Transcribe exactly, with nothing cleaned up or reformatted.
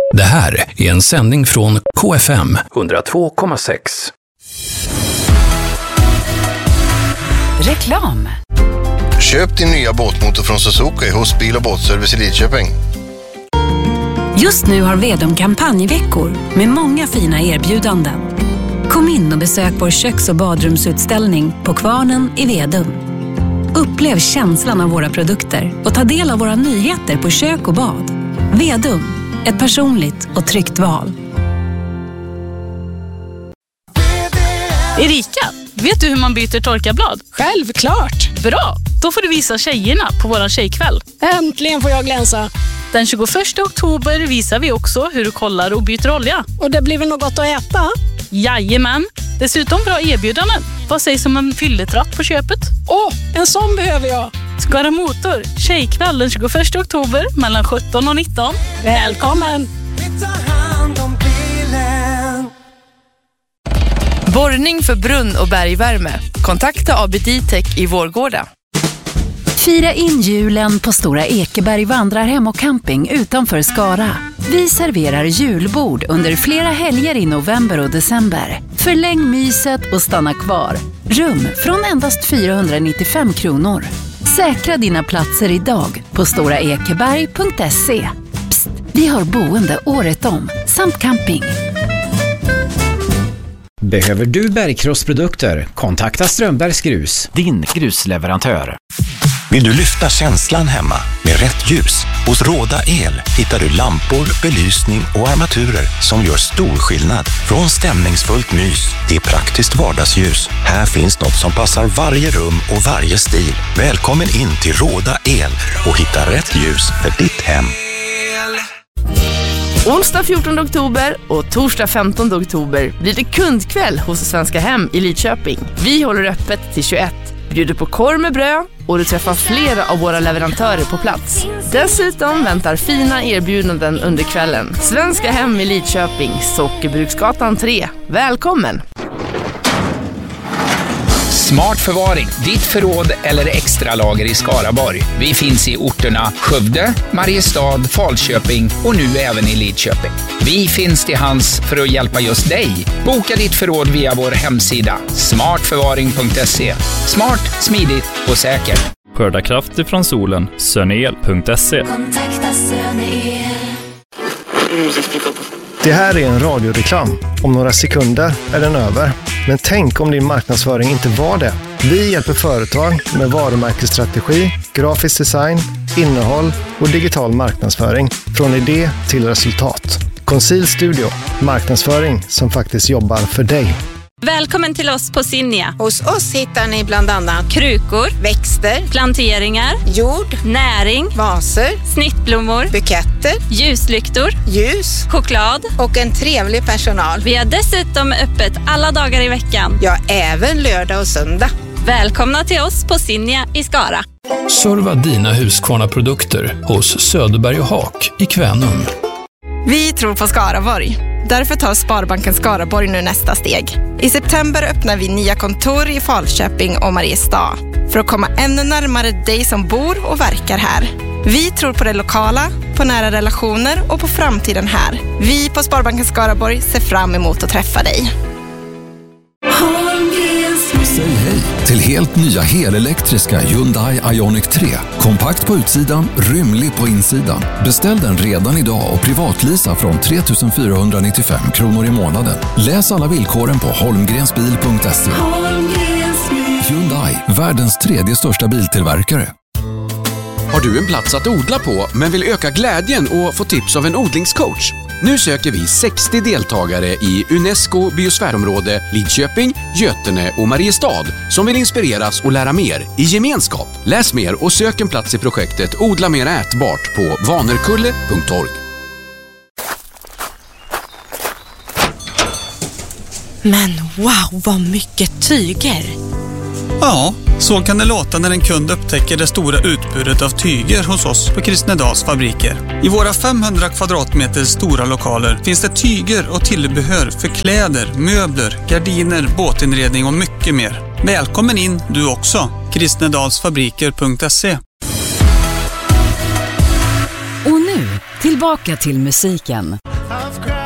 Det här är en sändning från K F M hundratvå komma sex. Reklam. Köp din nya båtmotor från Suzuki hos Bil- och båtservice i Lidköping. Just nu har Vedum kampanjveckor med många fina erbjudanden. Kom in och besök vår köks- och badrumsutställning på Kvarnen i Vedum. Upplev känslan av våra produkter och ta del av våra nyheter på kök och bad. Vedum, ett personligt och tryggt val. Erika, vet du hur man byter torkarblad? Självklart! Bra, då får du visa tjejerna på våran tjejkväll. Äntligen får jag glänsa. Den tjugoförsta oktober visar vi också hur du kollar och byter olja. Och det blir väl något gott att äta? Jajamän, dessutom bra erbjudanden. Vad sägs om en fylletratt på köpet? Åh, oh, en sån behöver jag! Skara Motor, tjejkväll den tjugoförsta oktober mellan sjutton och nitton. Välkommen! Borrning för brunn- och bergvärme. Kontakta A B D-Tech i Vårgårda. Fira in julen på Stora Ekeberg vandrarhem och camping utanför Skara. Vi serverar julbord under flera helger i november och december. Förläng myset och stanna kvar. Rum från endast fyrahundranittiofem kronor. Säkra dina platser idag på stora ekeberg punkt se. Psst, vi har boende året om, samt camping. Behöver du bergkrossprodukter? Kontakta Strömbergs Grus, din grusleverantör. Vill du lyfta känslan hemma med rätt ljus? Hos Råda El hittar du lampor, belysning och armaturer som gör stor skillnad. Från stämningsfullt mys till praktiskt vardagsljus. Här finns något som passar varje rum och varje stil. Välkommen in till Råda El och hitta rätt ljus för ditt hem. Onsdag fjortonde oktober och torsdag femtonde oktober blir det kundkväll hos Svenska Hem i Lidköping. Vi håller öppet till tjugoett, bjuder på korv med bröd och du träffar flera av våra leverantörer på plats. Dessutom väntar fina erbjudanden under kvällen. Svenska Hem i Lidköping, Sockerbruksgatan tre. Välkommen! Smart förvaring, ditt förråd eller extra lager i Skaraborg. Vi finns i orterna Skövde, Mariestad, Falköping och nu även i Lidköping. Vi finns till hands för att hjälpa just dig. Boka ditt förråd via vår hemsida smart förvaring punkt se. Smart, smidigt och säkert. Skörda kraft ifrån solen. Sönel punkt se. Kontakta Sönel. Det här är en radioreklam. Om några sekunder är den över. Men tänk om din marknadsföring inte var det. Vi hjälper företag med varumärkesstrategi, grafisk design, innehåll och digital marknadsföring. Från idé till resultat. Conceal Studio. Marknadsföring som faktiskt jobbar för dig. Välkommen till oss på Sinja. Hos oss hittar ni bland annat krukor, växter, planteringar, jord, näring, vaser, snittblommor, buketter, ljuslyktor, ljus, choklad och en trevlig personal. Vi har dessutom öppet alla dagar i veckan. Ja, även lördag och söndag. Välkomna till oss på Sinja i Skara. Serva dina Husqvarna-produkter hos Söderberg och Hak i Kvänum. Vi tror på Skaraborg. Därför tar Sparbanken Skaraborg nu nästa steg. I september öppnar vi nya kontor i Falköping och Mariestad för att komma ännu närmare dig som bor och verkar här. Vi tror på det lokala, på nära relationer och på framtiden här. Vi på Sparbanken Skaraborg ser fram emot att träffa dig. Säg hej till helt nya helelektriska Hyundai Ioniq tre. Kompakt på utsidan, rymlig på insidan. Beställ den redan idag och privatlisa från tre tusen fyrahundranittiofem kronor i månaden. Läs alla villkoren på holmgrensbil punkt se. Hyundai, världens tredje största biltillverkare. Har du en plats att odla på men vill öka glädjen och få tips av en odlingscoach? Nu söker vi sextio deltagare i UNESCO biosfärområde Lidköping, Götene och Mariestad som vill inspireras och lära mer i gemenskap. Läs mer och sök en plats i projektet Odla mer ätbart på vanerkulle punkt org. Men wow, vad mycket tyger! Ja, så kan det låta när en kund upptäcker det stora utbudet av tyger hos oss på Kristnedals fabriker. I våra femhundra kvadratmeter stora lokaler finns det tyger och tillbehör för kläder, möbler, gardiner, båtinredning och mycket mer. Välkommen in du också, kristnedalsfabriker punkt se. Och nu, tillbaka till musiken. I've cried.